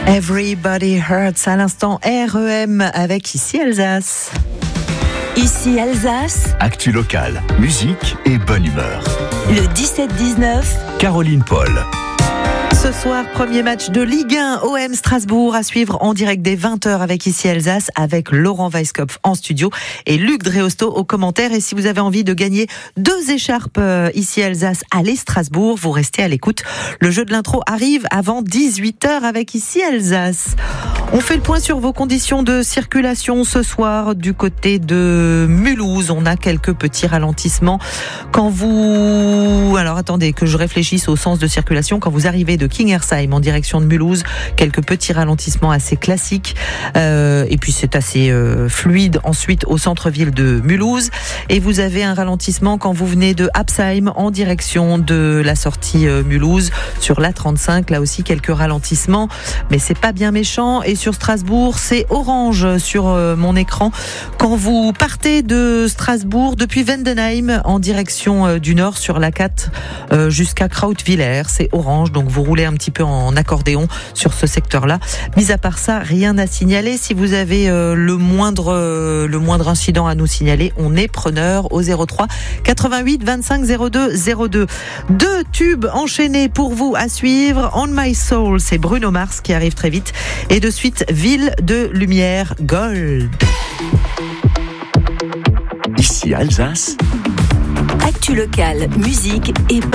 Everybody Hurts, à l'instant REM avec Ici Alsace. Ici Alsace. Actu locale, musique et bonne humeur. Le 17-19. Caroline Paul. Ce soir, premier match de Ligue 1 OM Strasbourg à suivre en direct dès 20h avec Ici Alsace, avec Laurent Weisskopf en studio et Luc Dreosto aux commentaires. Et si vous avez envie de gagner 2 écharpes Ici Alsace, allez Strasbourg, vous restez à l'écoute. Le jeu de l'intro arrive avant 18h avec Ici Alsace. On fait le point sur vos conditions de circulation ce soir du côté de Mulhouse. On a quelques petits ralentissements. Quand vous... Alors attendez que je réfléchisse au sens de circulation. Quand vous arrivez de Kingersheim en direction de Mulhouse, quelques petits ralentissements assez classiques. Et puis c'est assez fluide ensuite au centre-ville de Mulhouse. Et vous avez un ralentissement quand vous venez de Absheim en direction de la sortie Mulhouse sur l'A35. Là aussi quelques ralentissements, mais c'est pas bien méchant. Et sur Strasbourg, c'est orange sur mon écran. Quand vous partez de Strasbourg depuis Vendenheim en direction du nord sur l'A4 jusqu'à Krautwiller, c'est orange. Donc vous roulez un petit peu en accordéon sur ce secteur-là. Mis à part ça, rien à signaler. Si vous avez le moindre incident à nous signaler, on est preneur au 03 88 25 02 02. 2 tubes enchaînés pour vous à suivre. On My Soul, c'est Bruno Mars qui arrive très vite. Et de suite, Ville de Lumière, Gold. Ici Alsace. Actu locale, musique et